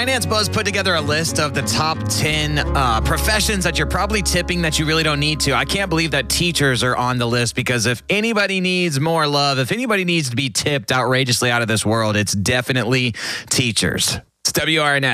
Finance Buzz put together a list of the top 10 professions that you're probably tipping that you really don't need to. I can't believe that teachers are on the list, because if anybody needs more love, if anybody needs to be tipped outrageously out of this world, it's definitely teachers. It's WRNS.